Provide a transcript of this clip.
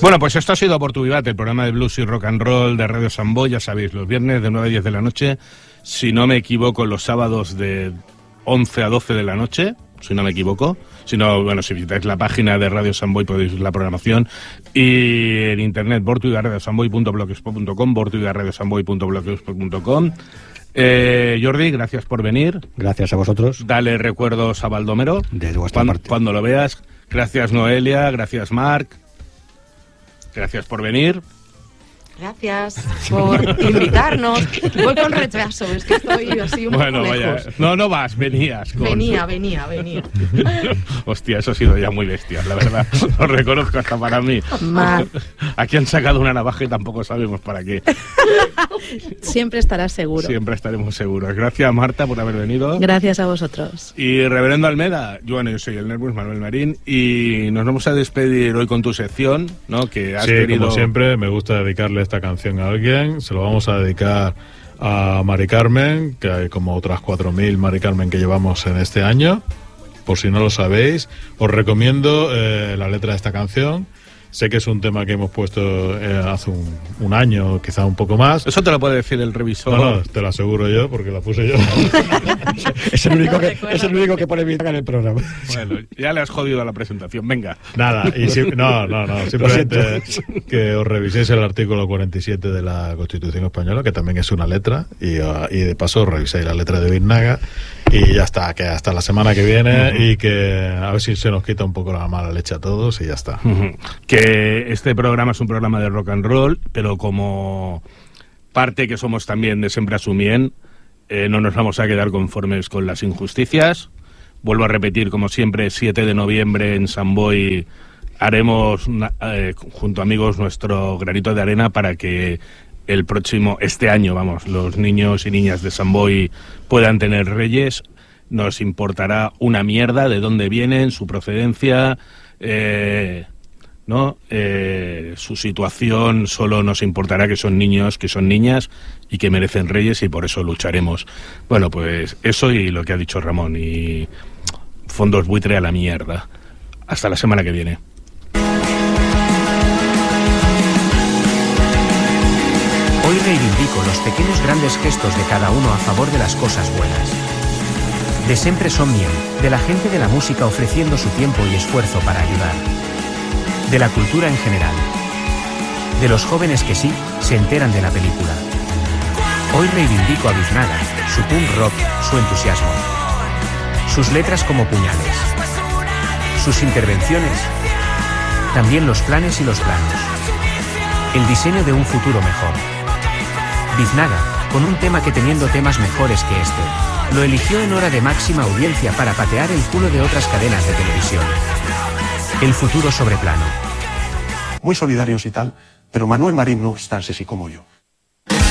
Bueno, pues esto ha sido Por tu Vivat, el programa de blues y rock and roll de Radio Samboy, ya sabéis, los viernes de 9 a 10 de la noche, si no me equivoco, los sábados de 11 a 12 de la noche, si no me equivoco. Si no, bueno, si visitáis la página de Radio Samboy podéis ver la programación, y en internet bortuigarradiosamboy.blogspot.com, bortuigarradiosamboy.blogspot.com. Jordi, gracias por venir. Gracias a vosotros. Dale recuerdos a Baldomero de vuestra parte. Cuando lo veas. Gracias Noelia, gracias Marc. Gracias por venir. Gracias por invitarnos. Voy con retraso, es que estoy así un poco lejos. No vas, venías. Venía. Hostia, eso ha sido ya muy bestia, la verdad. Lo reconozco hasta para mí. Aquí han sacado una navaja y tampoco sabemos para qué. Siempre estarás seguro. Siempre estaremos seguros. Gracias, Marta, por haber venido. Gracias a vosotros. Y Reverendo Almeda, yo soy el Nervus Manuel Marín, y nos vamos a despedir hoy con tu sección, ¿no? Que has querido... como siempre, me gusta dedicarle esta canción a alguien. Se lo vamos a dedicar a Mari Carmen, que hay como otras 4.000 Mari Carmen que llevamos en este año. Por si no lo sabéis, os recomiendo la letra de esta canción. Sé que es un tema que hemos puesto hace un año, quizá un poco más. Eso te lo puede decir el revisor. No, te lo aseguro yo, porque la puse yo. es el único que pone mi en el programa. Bueno, ya le has jodido a la presentación, venga. Nada, simplemente que os reviséis el artículo 47 de la Constitución Española, que también es una letra, y de paso reviséis la letra de Biznaga, y ya está, que hasta la semana que viene, y que a ver si se nos quita un poco la mala leche a todos, y ya está. Que este programa es un programa de rock and roll, pero como parte que somos también de Sempre Assumien, no nos vamos a quedar conformes con las injusticias. Vuelvo a repetir, como siempre, 7 de noviembre en Samboy haremos junto a amigos nuestro granito de arena para que este año, los niños y niñas de Samboy puedan tener reyes. Nos importará una mierda de dónde vienen, su procedencia, su situación. Solo nos importará que son niños, que son niñas y que merecen reyes, y por eso lucharemos. Bueno, pues eso y lo que ha dicho Ramón, y fondos buitre a la mierda. Hasta la semana que viene. Hoy reivindico los pequeños grandes gestos de cada uno a favor de las cosas buenas. De Sempre Assumien, de la gente de la música ofreciendo su tiempo y esfuerzo para ayudar. De la cultura en general. De los jóvenes que sí se enteran de la película. Hoy reivindico a Biznaga, su punk rock, su entusiasmo. Sus letras como puñales. Sus intervenciones. También los planes y los planos. El diseño de un futuro mejor. Biznaga, con un tema que teniendo temas mejores que este, lo eligió en hora de máxima audiencia para patear el culo de otras cadenas de televisión. El futuro sobre plano. Muy solidarios y tal, pero Manuel Marín no es tan sexy como yo.